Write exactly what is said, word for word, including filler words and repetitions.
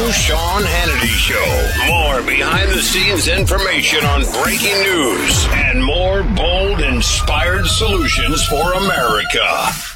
Sean Hannity Show. More behind-the-scenes information on breaking news and more bold, inspired solutions for America.